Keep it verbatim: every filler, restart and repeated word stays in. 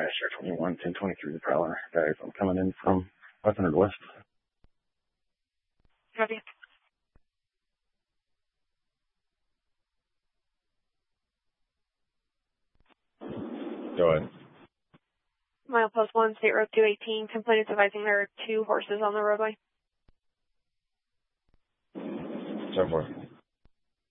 Sierra twenty-one, ten twenty-three, the Prowler. Guys, I'm coming in from five hundred West. Copy. Go ahead. Milepost one, State Road two eighteen. Complainants advising there are two horses on the roadway. So forth.